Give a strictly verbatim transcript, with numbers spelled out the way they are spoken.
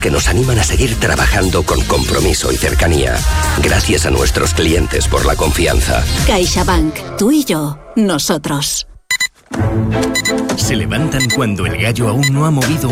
que nos animan a seguir trabajando con compromiso y cercanía. Gracias a nuestros clientes por la confianza. CaixaBank, tú y yo, nosotros. Se levantan cuando el gallo aún no ha movido